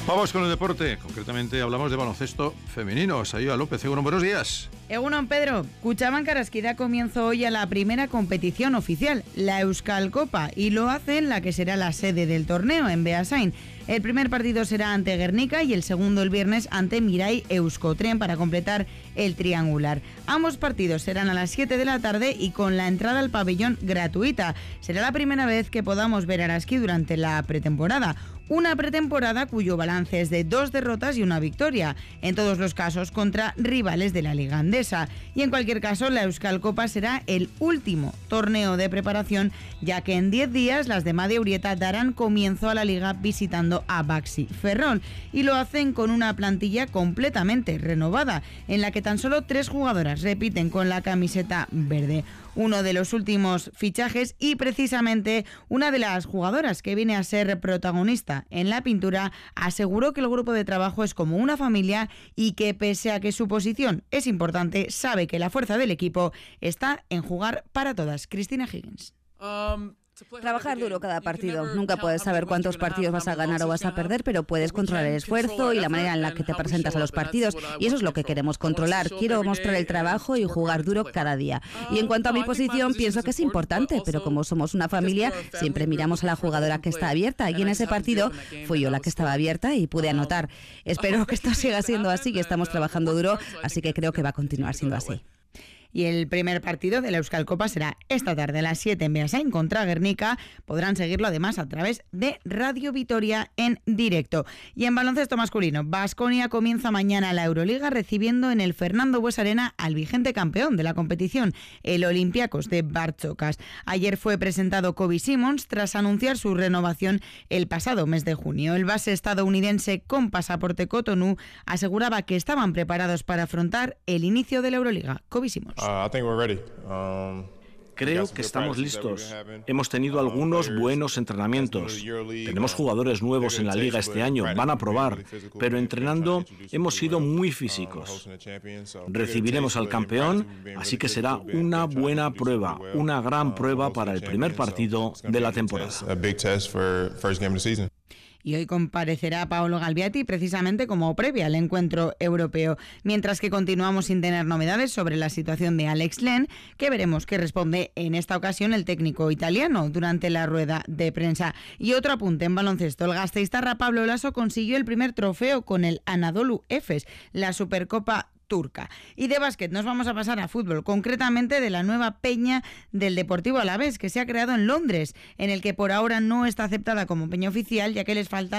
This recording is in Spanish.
Vamos con el deporte. Concretamente hablamos de baloncesto femenino. Sayoa López, Egunon, buenos días. Egunon, Pedro. Kutxabank Araski da comienzo hoy a la primera competición oficial, la Euskal Copa, y lo hace en la que será la sede del torneo, en Beasain. El primer partido será ante Guernica y el segundo el viernes ante Mirai Euskotren para completar el triangular. Ambos partidos serán a las 7 de la tarde y con la entrada al pabellón gratuita. Será la primera vez que podamos ver a Araski durante la pretemporada. Una pretemporada cuyo balance es de 2 derrotas y 1 victoria, en todos los casos contra rivales de la Liga Andesa. Y en cualquier caso, la Euskal Copa será el último torneo de preparación, ya que en 10 días las de Made Urieta darán comienzo a la Liga visitando a Baxi Ferrol. Y lo hacen con una plantilla completamente renovada, en la que tan solo 3 jugadoras repiten con la camiseta verde. Uno de los últimos fichajes y precisamente una de las jugadoras que viene a ser protagonista en la pintura aseguró que el grupo de trabajo es como una familia y que pese a que su posición es importante, sabe que la fuerza del equipo está en jugar para todas. Cristina Higgins. Trabajar duro cada partido. Nunca puedes saber cuántos partidos vas a ganar o vas a perder, pero puedes controlar el esfuerzo y la manera en la que te presentas a los partidos. Y eso es lo que queremos controlar. Quiero mostrar el trabajo y jugar duro cada día. Y en cuanto a mi posición, pienso que es importante, pero como somos una familia, siempre miramos a la jugadora que está abierta. Y en ese partido fui yo la que estaba abierta y pude anotar. Espero que esto siga siendo así, que estamos trabajando duro, así que creo que va a continuar siendo así. Y el primer partido de la Euskal Copa será esta tarde a las 7 en Beasain contra Guernica. Podrán seguirlo además a través de Radio Vitoria en directo. Y en baloncesto masculino, Baskonia comienza mañana la Euroliga recibiendo en el Fernando Bues Arena al vigente campeón de la competición, el Olympiacos de Bartzokas. Ayer fue presentado Kobe Simons tras anunciar su renovación el pasado mes de junio. El base estadounidense con pasaporte Cotonou aseguraba que estaban preparados para afrontar el inicio de la Euroliga. Kobe Simons. Creo que estamos listos. Hemos tenido algunos buenos entrenamientos. Tenemos jugadores nuevos en la liga este año, van a probar, pero entrenando hemos sido muy físicos. Recibiremos al campeón, así que será una buena prueba, una gran prueba para el primer partido de la temporada. Y hoy comparecerá Paolo Galbiati precisamente como previa al encuentro europeo, mientras que continuamos sin tener novedades sobre la situación de Alex Len, que veremos qué responde en esta ocasión el técnico italiano durante la rueda de prensa. Y otro apunte en baloncesto, el gasteiztarra Pablo Laso consiguió el primer trofeo con el Anadolu Efes, la Supercopa turca. Y de básquet nos vamos a pasar a fútbol, concretamente de la nueva peña del Deportivo Alavés, que se ha creado en Londres, en el que por ahora no está aceptada como peña oficial, ya que les faltan